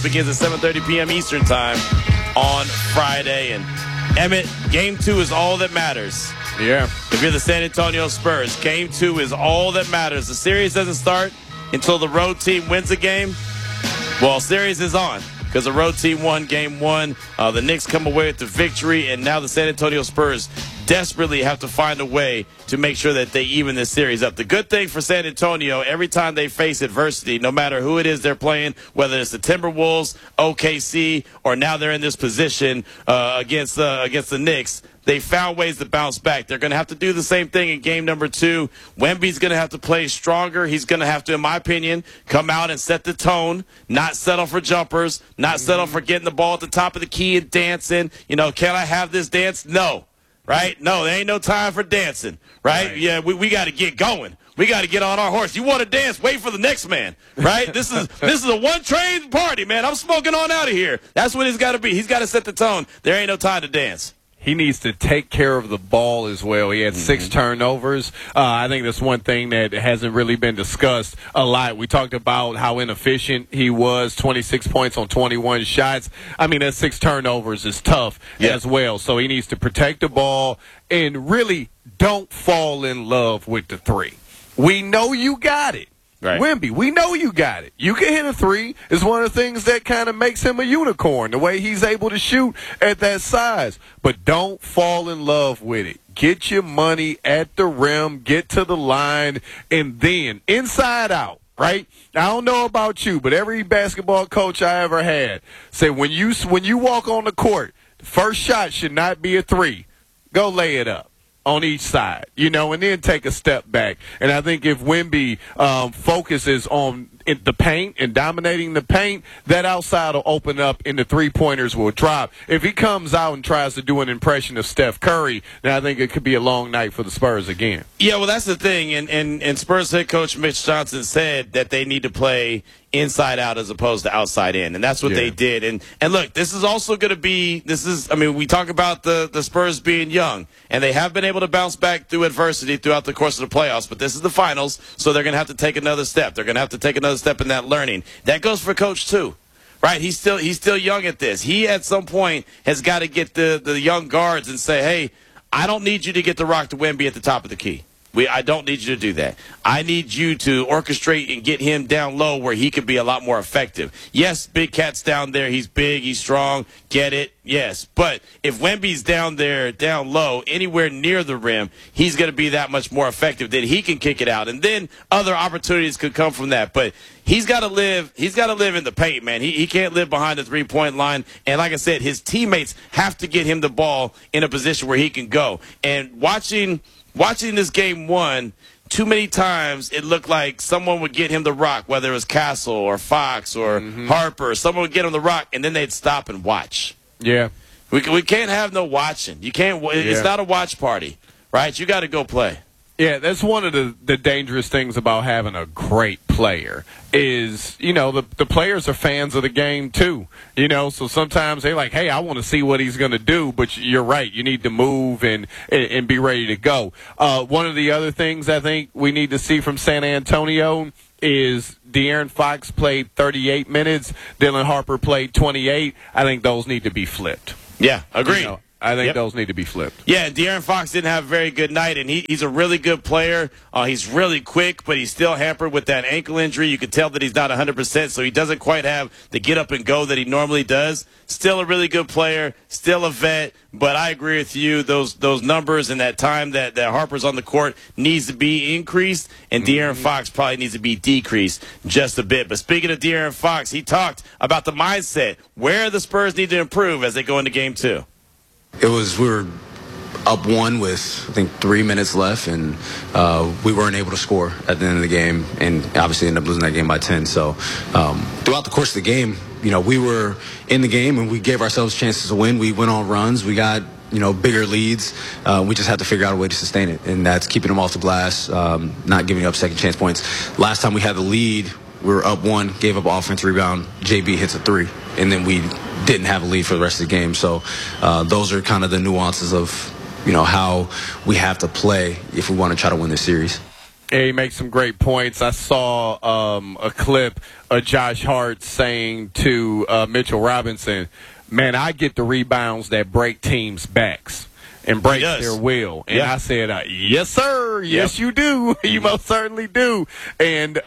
begins at 7:30 p.m. Eastern Time on Friday. And Emmett, Game 2 is all that matters. Yeah. If you're the San Antonio Spurs, Game 2 is all that matters. The series doesn't start until the road team wins a game. Well, series is on because the road team won Game 1. The Knicks come away with the victory, and now the San Antonio Spurs desperately have to find a way to make sure that they even this series up. The good thing for San Antonio, every time they face adversity, no matter who it is they're playing, whether it's the Timberwolves, OKC, or now they're in this position against the Knicks, they found ways to bounce back. They're going to have to do the same thing in game number 2. Wemby's going to have to play stronger. He's going to have to, in my opinion, come out and set the tone, not settle for jumpers, not settle for getting the ball at the top of the key and dancing. You know, can I have this dance? No. Right? No, there ain't no time for dancing. Right? Yeah, we got to get going. We got to get on our horse. You want to dance? Wait for the next man. Right? This is a one-train party, man. I'm smoking on out of here. That's what it's got to be. He's got to set the tone. There ain't no time to dance. He needs to take care of the ball as well. He had 6 turnovers. I think that's one thing that hasn't really been discussed a lot. We talked about how inefficient he was, 26 points on 21 shots. I mean, that 6 turnovers is tough as well. So he needs to protect the ball and really don't fall in love with the 3. We know you got it. Right. Wemby, we know you got it. You can hit a 3. It's one of the things that kind of makes him a unicorn, the way he's able to shoot at that size. But don't fall in love with it. Get your money at the rim, get to the line, and then inside out, right? I don't know about you, but every basketball coach I ever had said when you walk on the court, the first shot should not be a 3. Go lay it up on each side, and then take a step back. And I think if Wemby focuses on the paint and dominating the paint, that outside will open up and the three-pointers will drop. If he comes out and tries to do an impression of Steph Curry, then I think it could be a long night for the Spurs again. Yeah, well, that's the thing. And Spurs head coach Mitch Johnson said that they need to play inside out as opposed to outside in, and that's what they did. And look, this is also going to be we talk about the Spurs being young, and they have been able to bounce back through adversity throughout the course of the playoffs, but this is the finals, so they're going to have to take another step. They're going to have to take another step in that learning. That goes for Coach too. Right, he's still young at this. He at some point has got to get the young guards and say, hey, I don't need you to get the rock to Wemby at the top of the key. I don't need you to do that. I need you to orchestrate and get him down low where he could be a lot more effective. Yes, Big Cat's down there. He's big. He's strong. Get it? Yes. But if Wemby's down there, down low, anywhere near the rim, he's going to be that much more effective. Then he can kick it out. And then other opportunities could come from that. But he's got to live in the paint, man. He can't live behind the three-point line. And like I said, his teammates have to get him the ball in a position where he can go. And watching this game 1, too many times it looked like someone would get him the rock, whether it was Castle or Fox or Harper. Someone would get him the rock, and then they'd stop and watch. Yeah. We can't have no watching. You can't. It's not a watch party, right? You got to go play. Yeah, that's one of the dangerous things about having a great player is, the players are fans of the game too, so sometimes they're like, hey, I want to see what he's going to do, but you're right. You need to move and be ready to go. One of the other things I think we need to see from San Antonio is De'Aaron Fox played 38 minutes. Dylan Harper played 28. I think those need to be flipped. Yeah, agreed. I think those need to be flipped. Yeah, De'Aaron Fox didn't have a very good night, and he's a really good player. He's really quick, but he's still hampered with that ankle injury. You can tell that he's not 100%, so he doesn't quite have the get up and go that he normally does. Still a really good player, still a vet, but I agree with you. Those numbers and that time that Harper's on the court needs to be increased, and De'Aaron Fox probably needs to be decreased just a bit. But speaking of De'Aaron Fox, he talked about the mindset, where the Spurs need to improve as they go into Game 2. We were up 1 with, I think, 3 minutes left, and we weren't able to score at the end of the game, and obviously ended up losing that game by 10. So throughout the course of the game, we were in the game, and we gave ourselves chances to win. We went on runs. We got, bigger leads. We just had to figure out a way to sustain it, and that's keeping them off the glass, not giving up second chance points. Last time we had the lead, we were up 1, gave up an offensive rebound. JB hits a 3, and then we didn't have a lead for the rest of the game. So those are kind of the nuances of, how we have to play if we want to try to win this series. Yeah, he makes some great points. I saw a clip of Josh Hart saying to Mitchell Robinson, man, I get the rebounds that break teams' backs and breaks their will. And I said, yes, sir. Yes, you do. You most certainly do. And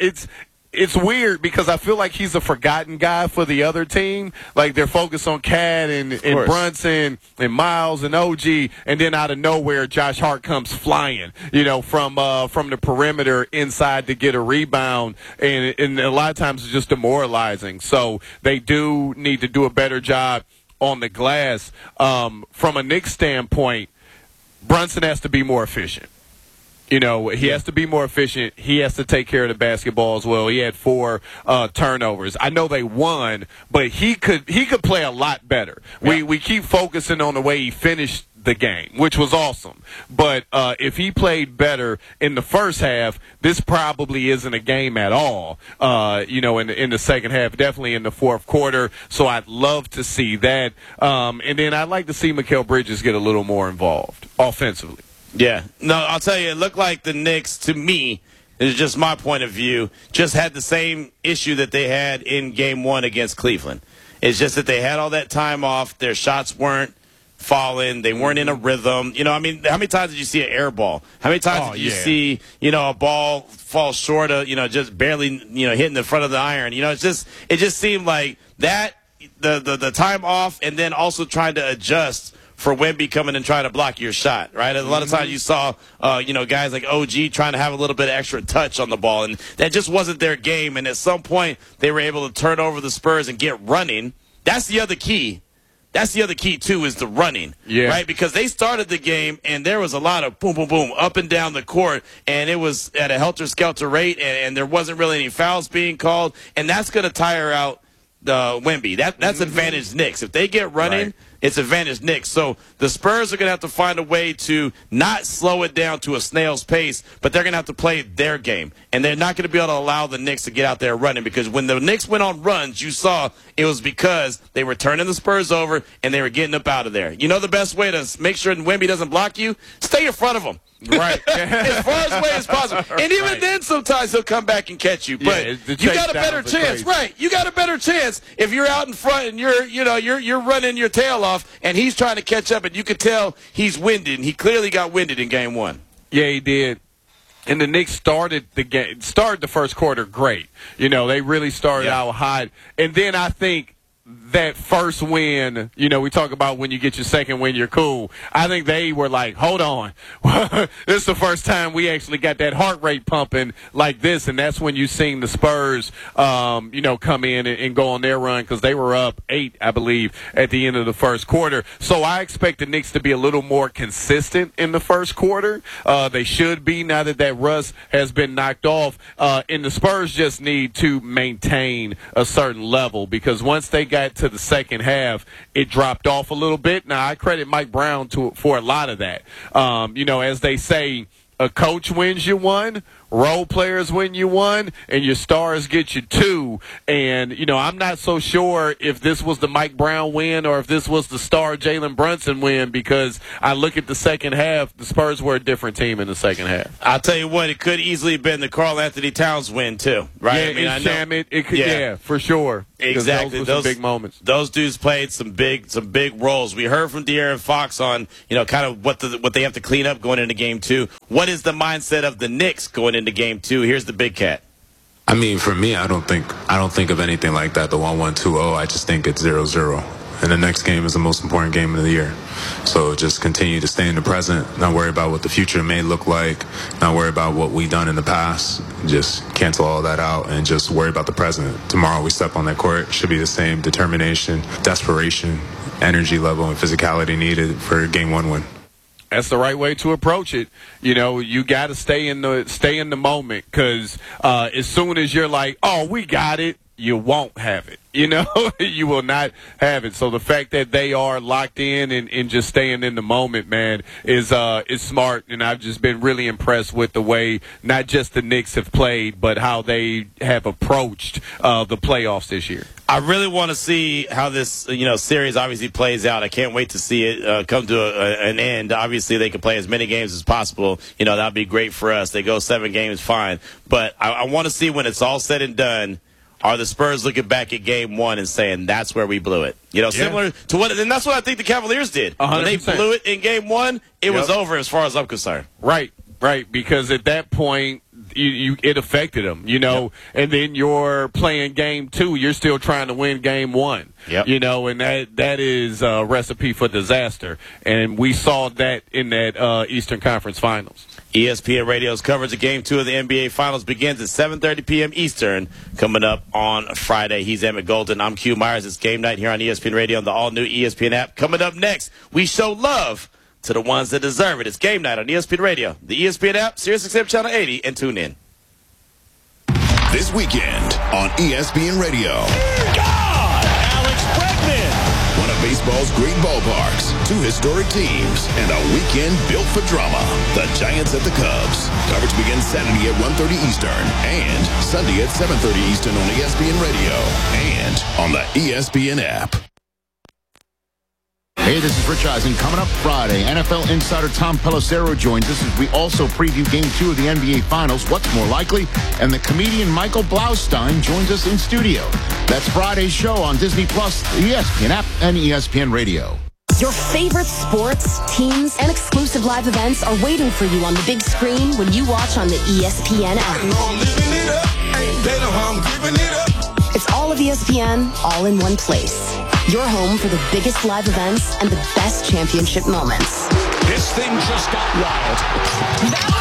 it's weird because I feel like he's a forgotten guy for the other team. Like they're focused on Cat and Brunson and Miles and OG, and then out of nowhere, Josh Hart comes flying, from the perimeter inside to get a rebound, and a lot of times it's just demoralizing. So they do need to do a better job on the glass. From a Knicks standpoint, Brunson has to be more efficient. He has to be more efficient. He has to take care of the basketball as well. He had 4 turnovers. I know they won, but he could play a lot better. Yeah. We keep focusing on the way he finished the game, which was awesome. But if he played better in the first half, this probably isn't a game at all. In the second half, definitely in the fourth quarter. So I'd love to see that. And then I'd like to see Mikal Bridges get a little more involved offensively. Yeah. No, I'll tell you, it looked like the Knicks, to me, it's just my point of view, just had the same issue that they had in Game 1 against Cleveland. It's just that they had all that time off. Their shots weren't falling. They weren't in a rhythm. How many times did you see an air ball? How many times did you see, a ball fall short of, just barely, hitting the front of the iron? It just seemed like that, the time off, and then also trying to adjust for Wemby coming and trying to block your shot, right? A lot of times you saw, guys like OG trying to have a little bit of extra touch on the ball, and that just wasn't their game. And at some point, they were able to turn over the Spurs and get running. That's the other key. That's the other key, too, is the running, right? Because they started the game, and there was a lot of boom, boom, boom, up and down the court, and it was at a helter-skelter rate, and there wasn't really any fouls being called, and that's going to tire out Wemby. That's advantage Knicks. If they get running, it's advantage Knicks. So the Spurs are going to have to find a way to not slow it down to a snail's pace, but they're going to have to play their game. And they're not going to be able to allow the Knicks to get out there running, because when the Knicks went on runs, you saw it was because they were turning the Spurs over and they were getting up out of there. The best way to make sure Wemby doesn't block you? Stay in front of him. Right. As far away as possible. And even then, sometimes he'll come back and catch you. But you got a better chance. Right. You got a better chance if you're out in front and you're running your tail off and he's trying to catch up, and you could tell he's winded. And he clearly got winded in Game 1. Yeah, he did. And the Knicks started the first quarter great. They really started out hot. And then I think that first win, we talk about when you get your second win, you're cool. I think they were like, hold on. This is the first time we actually got that heart rate pumping like this, and that's when you seen the Spurs, come in and go on their run, because they were up 8, I believe, at the end of the first quarter. So I expect the Knicks to be a little more consistent in the first quarter. They should be, now that rust has been knocked off. And the Spurs just need to maintain a certain level, because once they got to the second half, it dropped off a little bit. Now, I credit Mike Brown for a lot of that. As they say, a coach wins you one, role players win you one, and your stars get you 2. And, I'm not so sure if this was the Mike Brown win or if this was the star Jalen Brunson win, because I look at the second half, the Spurs were a different team in the second half. I'll tell you what, it could easily have been the Karl Anthony Towns win, too, right? It could, for sure. Exactly. Those were some big moments. Those dudes played some big roles. We heard from De'Aaron Fox on, kind of what they have to clean up going into Game 2. What is the mindset of the Knicks going into Game 2? Here's the Big Cat. I mean, for me, I don't think of anything like that, the 1-1-2-0. I just think it's 0-0. And the next game is the most important game of the year. So just continue to stay in the present, not worry about what the future may look like, not worry about what we've done in the past. Just cancel all that out and just worry about the present. Tomorrow we step on that court, should be the same determination, desperation, energy level, and physicality needed for a Game 1 win. That's the right way to approach it. You got to stay in the moment, because as soon as you're like, oh, we got it, you won't have it. You will not have it. So the fact that they are locked in and just staying in the moment, man, is smart. And I've just been really impressed with the way not just the Knicks have played, but how they have approached the playoffs this year. I really want to see how this series obviously plays out. I can't wait to see it come to an end. Obviously, they can play as many games as possible. That would be great for us. They go 7 games, fine. But I want to see when it's all said and done, are the Spurs looking back at game 1 and saying that's where we blew it? Similar to what, and that's what I think the Cavaliers did. 100%. When they blew it in game 1, it was over as far as I'm concerned. Right. Because at that point, it affected them, and then you're playing game 2. You're still trying to win game 1, and that is a recipe for disaster. And we saw that in that Eastern Conference Finals. ESPN Radio's coverage of Game 2 of the NBA Finals begins at 7:30 p.m. Eastern, coming up on Friday. He's Emmett Golden. I'm Q Myers. It's game night here on ESPN Radio on the all-new ESPN app. Coming up next, we show love to the ones that deserve it. It's game night on ESPN Radio, the ESPN app, SiriusXM Channel 80, and tune in. This weekend on ESPN Radio. Alex Bregman. One of baseball's great ballparks, 2 historic teams, and a weekend built for drama. The Giants at the Cubs. Coverage begins Saturday at 1:30 Eastern and Sunday at 7:30 Eastern on ESPN Radio and on the ESPN app. Hey, this is Rich Eisen. Coming up Friday, NFL insider Tom Pelissero joins us as we also preview Game 2 of the NBA Finals, what's more likely, and the comedian Michael Blaustein joins us in studio. That's Friday's show on Disney+, the ESPN app, and ESPN Radio. Your favorite sports, teams, and exclusive live events are waiting for you on the big screen when you watch on the ESPN app. It's all of ESPN, all in one place. Your home for the biggest live events and the best championship moments. This thing just got wild.